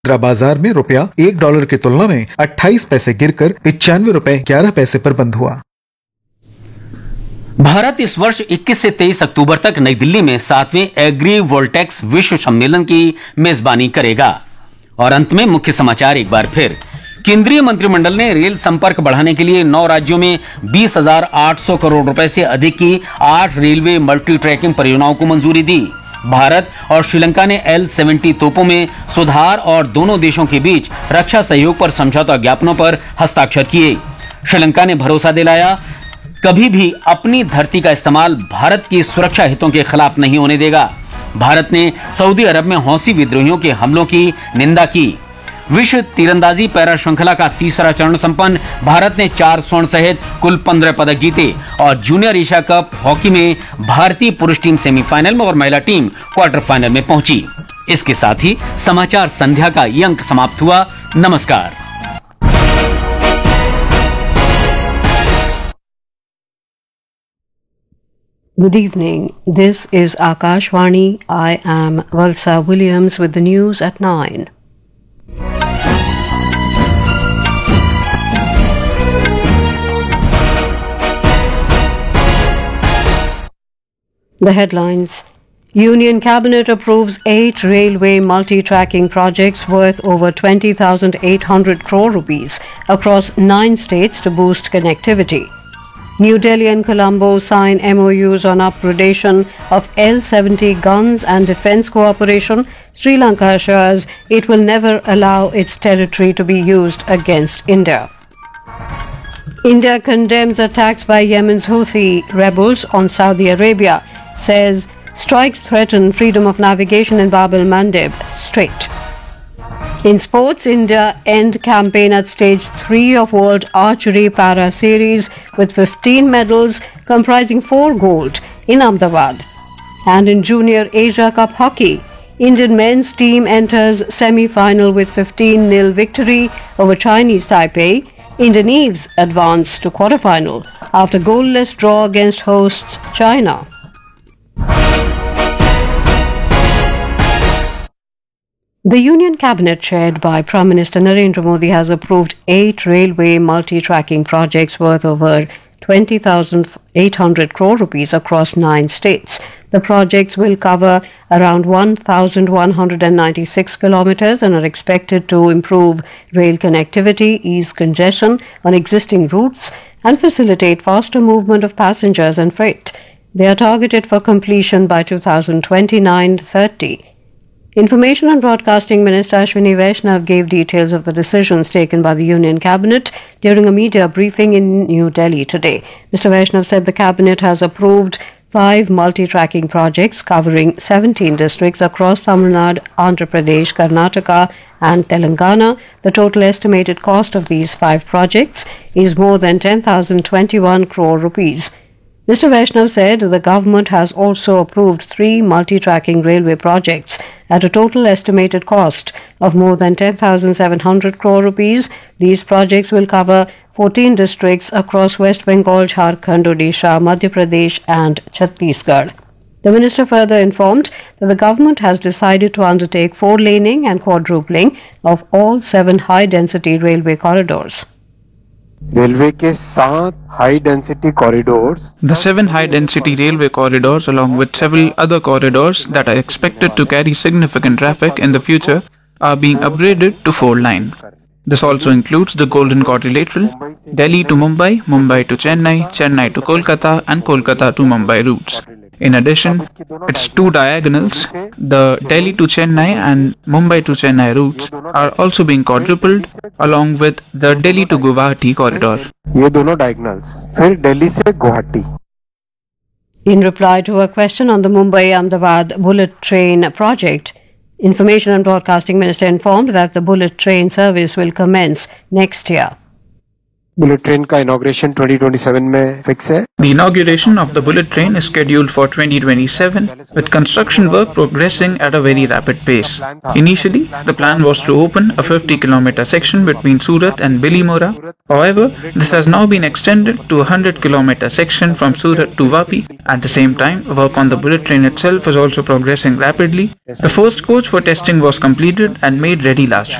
मुद्रा बाजार में रुपया $1 की तुलना में 28 पैसे गिरकर 95 रुपए 11 पैसे पर बंद हुआ। भारत इस वर्ष 21 से 23 अक्टूबर तक नई दिल्ली में 7वें एग्री वोल्टेक्स विश्व सम्मेलन की मेजबानी करेगा। और अंत में मुख्य समाचार एक बार फिर। केंद्रीय मंत्रिमंडल ने रेल संपर्क बढ़ाने के लिए 9 राज्यों में 20,800 करोड़ रुपए से अधिक की 8 रेलवे मल्टी ट्रैकिंग परियोजनाओं को मंजूरी दी। भारत और श्रीलंका ने L-70 तोपों में सुधार और दोनों देशों के बीच रक्षा सहयोग पर समझौता ज्ञापनों पर हस्ताक्षर किए। श्रीलंका ने भरोसा दिलाया, कभी भी अपनी धरती का इस्तेमाल भारत की सुरक्षा हितों के खिलाफ नहीं होने देगा। भारत ने सऊदी अरब में हौसी विद्रोहियों के हमलों की निंदा की। विश्व तीरंदाजी पैरा श्रृंखला का तीसरा चरण संपन्न। भारत ने 4 स्वर्ण सहित कुल 15 पदक जीते। और जूनियर एशिया कप हॉकी में भारतीय पुरुष टीम सेमीफाइनल में और महिला टीम क्वार्टर फाइनल में पहुंची। इसके साथ ही समाचार संध्या का ये अंक समाप्त हुआ। नमस्कार। Good evening. This is Akashvani. I am Valsa Williams with the news at 9. The headlines. Union Cabinet approves 8 railway multi-tracking projects worth over 20,800 crore rupees across 9 states to boost connectivity. New Delhi and Colombo sign MOUs on upgradation of L-70 guns and defence cooperation. Sri Lanka assures it will never allow its territory to be used against India. India condemns attacks by Yemen's Houthi rebels on Saudi Arabia, says strikes threaten freedom of navigation in Bab el-Mandeb Strait. In sports, India end campaign at stage 3 of World Archery Para Series with 15 medals comprising 4 gold in Ahmedabad. And in Junior Asia Cup Hockey, Indian men's team enters semi-final with 15-0 victory over Chinese Taipei. Indian Eves advance to quarter-final after goalless draw against hosts China. The Union Cabinet, chaired by Prime Minister Narendra Modi, has approved 8 railway multi-tracking projects worth over 20,800 crore rupees across 9 states. The projects will cover around 1,196 kilometers and are expected to improve rail connectivity, ease congestion on existing routes, and facilitate faster movement of passengers and freight. They are targeted for completion by 2029-30. Information and Broadcasting Minister Ashwini Vaishnav gave details of the decisions taken by the Union Cabinet during a media briefing in New Delhi today. Mr. Vaishnav said the Cabinet has approved 5 multi-tracking projects covering 17 districts across Tamil Nadu, Andhra Pradesh, Karnataka and Telangana. The total estimated cost of these 5 projects is more than 10,021 crore rupees. Mr. Vaishnav said the government has also approved 3 multi-tracking railway projects at a total estimated cost of more than 10,700 crore rupees. These projects will cover 14 districts across West Bengal, Jharkhand, Odisha, Madhya Pradesh and Chhattisgarh. The minister further informed that the government has decided to undertake 4-laning and quadrupling of all 7 high-density railway corridors. Railway के 7 high density corridors. The 7 high-density railway corridors, along with several other corridors that are expected to carry significant traffic in the future, are being upgraded to 4-line. This also includes the Golden Quadrilateral, Delhi to Mumbai, Mumbai to Chennai, Chennai to Kolkata, and Kolkata to Mumbai routes. In addition, its 2 diagonals, the Delhi to Chennai and Mumbai to Chennai routes, are also being quadrupled, along with the Delhi to Guwahati corridor. ये दोनों diagonals, फिर दिल्ली से Guwahati. In reply to a question on the Mumbai-Ahmedabad bullet train project, Information and Broadcasting Minister informed that the bullet train service will commence next year. Bullet train का inauguration 2027 में fix है। The inauguration of the bullet train is scheduled for 2027, with construction work progressing at a very rapid pace. Initially, the plan was to open a 50-kilometer section between Surat and Bilimora. However, this has now been extended to a 100-kilometer section from Surat to Vapi. At the same time, work on the bullet train itself is also progressing rapidly. The first coach for testing was completed and made ready last week.